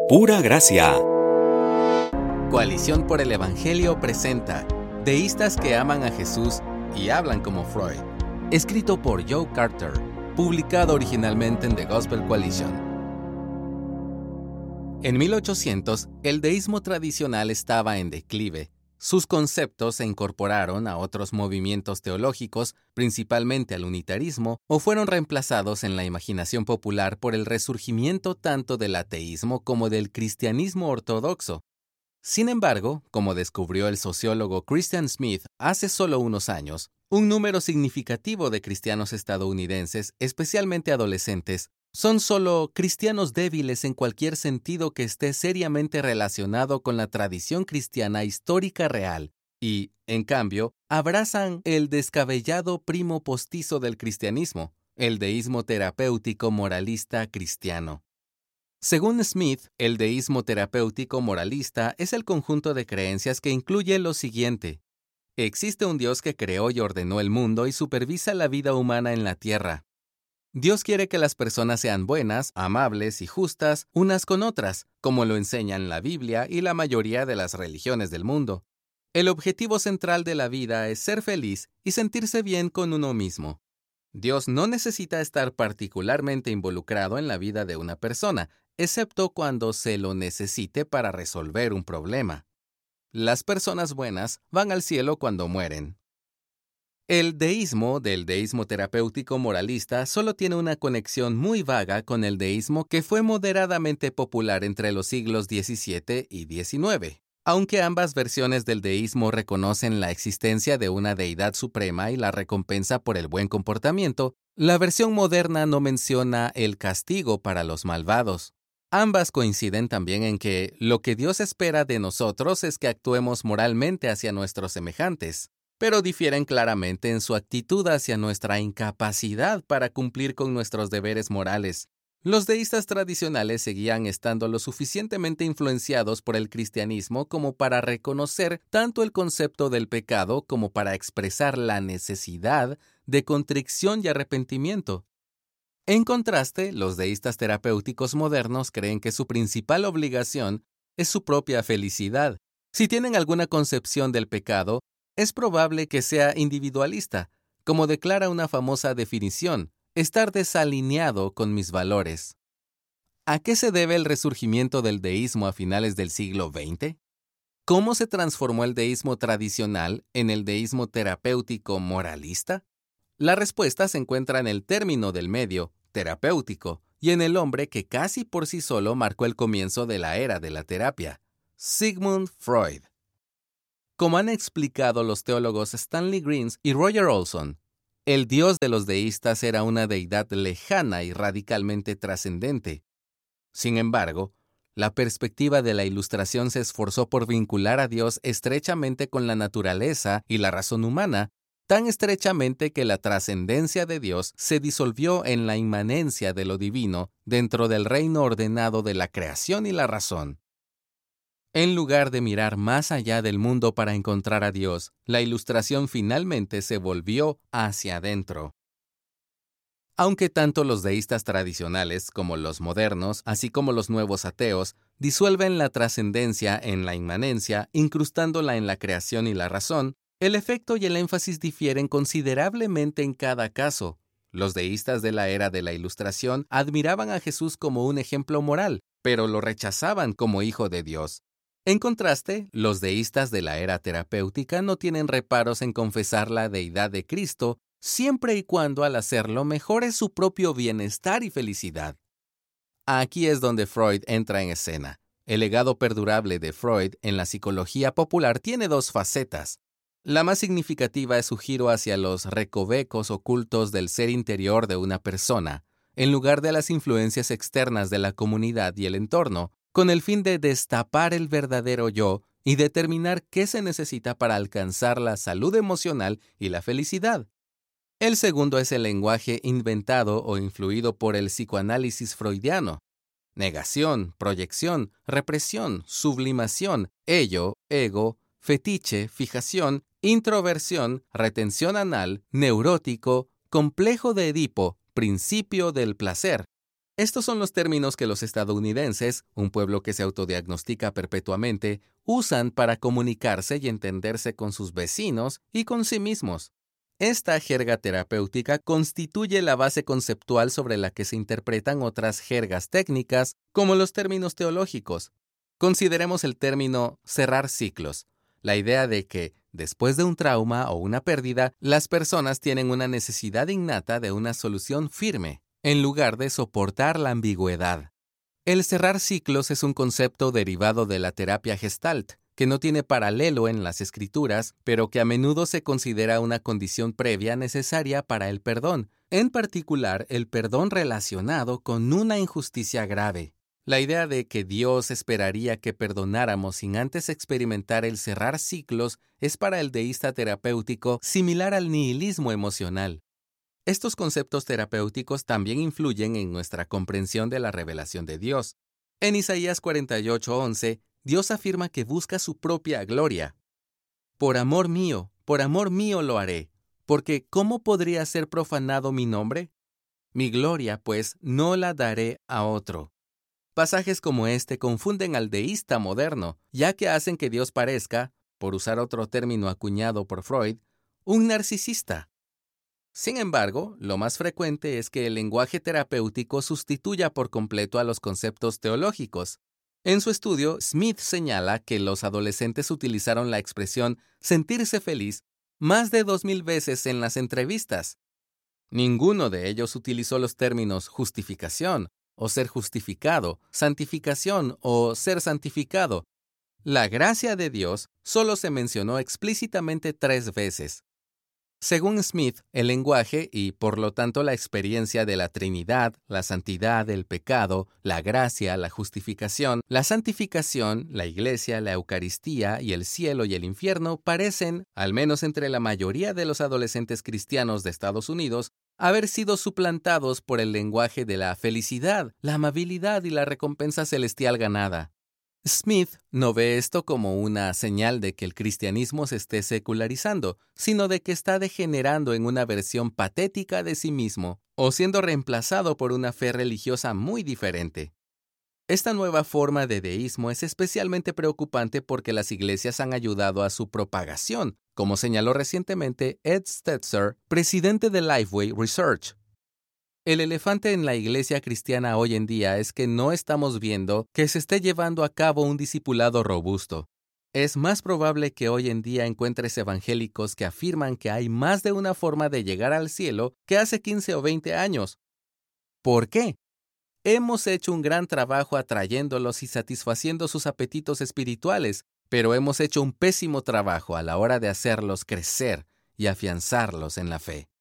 Pura gracia. Coalición por el Evangelio presenta Deístas que aman a Jesús y hablan como Freud. Escrito por Joe Carter. Publicado originalmente en The Gospel Coalition. En 1800, el deísmo tradicional estaba en declive. Sus conceptos se incorporaron a otros movimientos teológicos, principalmente al unitarismo, o fueron reemplazados en la imaginación popular por el resurgimiento tanto del ateísmo como del cristianismo ortodoxo. Sin embargo, como descubrió el sociólogo Christian Smith hace solo unos años, un número significativo de cristianos estadounidenses, especialmente adolescentes, son solo cristianos débiles en cualquier sentido que esté seriamente relacionado con la tradición cristiana histórica real y, en cambio, abrazan el descabellado primo postizo del cristianismo, el deísmo terapéutico moralista cristiano. Según Smith, el deísmo terapéutico moralista es el conjunto de creencias que incluye lo siguiente. Existe un Dios que creó y ordenó el mundo y supervisa la vida humana en la tierra. Dios quiere que las personas sean buenas, amables y justas unas con otras, como lo enseñan la Biblia y la mayoría de las religiones del mundo. El objetivo central de la vida es ser feliz y sentirse bien con uno mismo. Dios no necesita estar particularmente involucrado en la vida de una persona, excepto cuando se lo necesite para resolver un problema. Las personas buenas van al cielo cuando mueren. El deísmo del deísmo terapéutico moralista solo tiene una conexión muy vaga con el deísmo que fue moderadamente popular entre los siglos XVII y XIX. Aunque ambas versiones del deísmo reconocen la existencia de una deidad suprema y la recompensa por el buen comportamiento, la versión moderna no menciona el castigo para los malvados. Ambas coinciden también en que lo que Dios espera de nosotros es que actuemos moralmente hacia nuestros semejantes, pero difieren claramente en su actitud hacia nuestra incapacidad para cumplir con nuestros deberes morales. Los deístas tradicionales seguían estando lo suficientemente influenciados por el cristianismo como para reconocer tanto el concepto del pecado como para expresar la necesidad de contrición y arrepentimiento. En contraste, los deístas terapéuticos modernos creen que su principal obligación es su propia felicidad. Si tienen alguna concepción del pecado, es probable que sea individualista, como declara una famosa definición, estar desalineado con mis valores. ¿A qué se debe el resurgimiento del deísmo a finales del siglo XX? ¿Cómo se transformó el deísmo tradicional en el deísmo terapéutico moralista? La respuesta se encuentra en el término del medio, terapéutico, y en el hombre que casi por sí solo marcó el comienzo de la era de la terapia, Sigmund Freud. Como han explicado los teólogos Stanley Greens y Roger Olson, el Dios de los deístas era una deidad lejana y radicalmente trascendente. Sin embargo, la perspectiva de la Ilustración se esforzó por vincular a Dios estrechamente con la naturaleza y la razón humana, tan estrechamente que la trascendencia de Dios se disolvió en la inmanencia de lo divino dentro del reino ordenado de la creación y la razón. En lugar de mirar más allá del mundo para encontrar a Dios, la Ilustración finalmente se volvió hacia adentro. Aunque tanto los deístas tradicionales como los modernos, así como los nuevos ateos, disuelven la trascendencia en la inmanencia, incrustándola en la creación y la razón, el efecto y el énfasis difieren considerablemente en cada caso. Los deístas de la era de la Ilustración admiraban a Jesús como un ejemplo moral, pero lo rechazaban como hijo de Dios. En contraste, los deístas de la era terapéutica no tienen reparos en confesar la deidad de Cristo, siempre y cuando al hacerlo mejore su propio bienestar y felicidad. Aquí es donde Freud entra en escena. El legado perdurable de Freud en la psicología popular tiene dos facetas. La más significativa es su giro hacia los recovecos ocultos del ser interior de una persona, en lugar de las influencias externas de la comunidad y el entorno, con el fin de destapar el verdadero yo y determinar qué se necesita para alcanzar la salud emocional y la felicidad. El segundo es el lenguaje inventado o influido por el psicoanálisis freudiano. Negación, proyección, represión, sublimación, ello, ego, fetiche, fijación, introversión, retención anal, neurótico, complejo de Edipo, principio del placer. Estos son los términos que los estadounidenses, un pueblo que se autodiagnostica perpetuamente, usan para comunicarse y entenderse con sus vecinos y con sí mismos. Esta jerga terapéutica constituye la base conceptual sobre la que se interpretan otras jergas técnicas, como los términos teológicos. Consideremos el término cerrar ciclos, la idea de que, después de un trauma o una pérdida, las personas tienen una necesidad innata de una solución firme, en lugar de soportar la ambigüedad. El cerrar ciclos es un concepto derivado de la terapia Gestalt, que no tiene paralelo en las escrituras, pero que a menudo se considera una condición previa necesaria para el perdón, en particular el perdón relacionado con una injusticia grave. La idea de que Dios esperaría que perdonáramos sin antes experimentar el cerrar ciclos es para el deísta terapéutico similar al nihilismo emocional. Estos conceptos terapéuticos también influyen en nuestra comprensión de la revelación de Dios. En Isaías 48:11, Dios afirma que busca su propia gloria. Por amor mío lo haré, porque ¿cómo podría ser profanado mi nombre? Mi gloria, pues, no la daré a otro. Pasajes como este confunden al deísta moderno, ya que hacen que Dios parezca, por usar otro término acuñado por Freud, un narcisista. Sin embargo, lo más frecuente es que el lenguaje terapéutico sustituya por completo a los conceptos teológicos. En su estudio, Smith señala que los adolescentes utilizaron la expresión sentirse feliz más de 2000 veces en las entrevistas. Ninguno de ellos utilizó los términos justificación o ser justificado, santificación o ser santificado. La gracia de Dios solo se mencionó explícitamente 3 veces. Según Smith, el lenguaje y, por lo tanto, la experiencia de la Trinidad, la santidad, el pecado, la gracia, la justificación, la santificación, la Iglesia, la Eucaristía y el cielo y el infierno parecen, al menos entre la mayoría de los adolescentes cristianos de Estados Unidos, haber sido suplantados por el lenguaje de la felicidad, la amabilidad y la recompensa celestial ganada. Smith no ve esto como una señal de que el cristianismo se esté secularizando, sino de que está degenerando en una versión patética de sí mismo, o siendo reemplazado por una fe religiosa muy diferente. Esta nueva forma de deísmo es especialmente preocupante porque las iglesias han ayudado a su propagación, como señaló recientemente Ed Stetzer, presidente de Lifeway Research. El elefante en la iglesia cristiana hoy en día es que no estamos viendo que se esté llevando a cabo un discipulado robusto. Es más probable que hoy en día encuentres evangélicos que afirman que hay más de una forma de llegar al cielo que hace 15 o 20 años. ¿Por qué? Hemos hecho un gran trabajo atrayéndolos y satisfaciendo sus apetitos espirituales, pero hemos hecho un pésimo trabajo a la hora de hacerlos crecer y afianzarlos en la fe.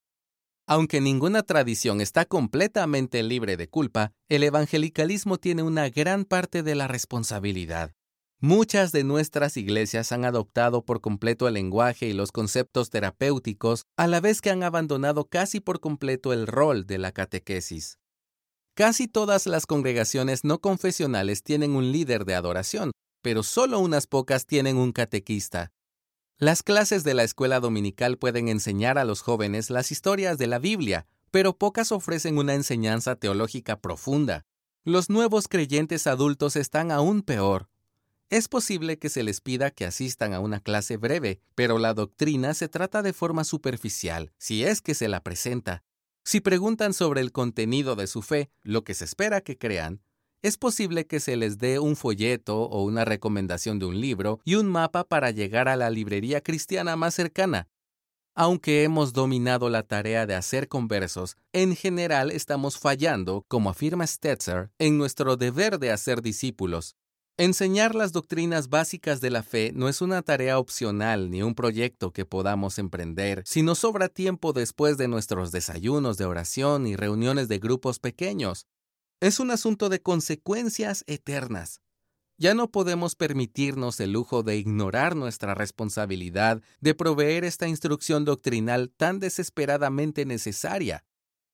Aunque ninguna tradición está completamente libre de culpa, el evangelicalismo tiene una gran parte de la responsabilidad. Muchas de nuestras iglesias han adoptado por completo el lenguaje y los conceptos terapéuticos, a la vez que han abandonado casi por completo el rol de la catequesis. Casi todas las congregaciones no confesionales tienen un líder de adoración, pero solo unas pocas tienen un catequista. Las clases de la escuela dominical pueden enseñar a los jóvenes las historias de la Biblia, pero pocas ofrecen una enseñanza teológica profunda. Los nuevos creyentes adultos están aún peor. Es posible que se les pida que asistan a una clase breve, pero la doctrina se trata de forma superficial, si es que se la presenta. Si preguntan sobre el contenido de su fe, lo que se espera que crean, es posible que se les dé un folleto o una recomendación de un libro y un mapa para llegar a la librería cristiana más cercana. Aunque hemos dominado la tarea de hacer conversos, en general estamos fallando, como afirma Stetzer, en nuestro deber de hacer discípulos. Enseñar las doctrinas básicas de la fe no es una tarea opcional ni un proyecto que podamos emprender si nos sobra tiempo después de nuestros desayunos de oración y reuniones de grupos pequeños. Es un asunto de consecuencias eternas. Ya no podemos permitirnos el lujo de ignorar nuestra responsabilidad de proveer esta instrucción doctrinal tan desesperadamente necesaria.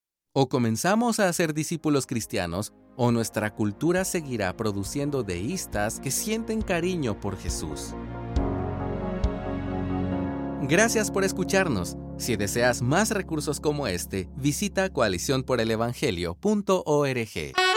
O comenzamos a ser discípulos cristianos, o nuestra cultura seguirá produciendo deístas que sienten cariño por Jesús. Gracias por escucharnos. Si deseas más recursos como este, visita coaliciónporelevangelio.org.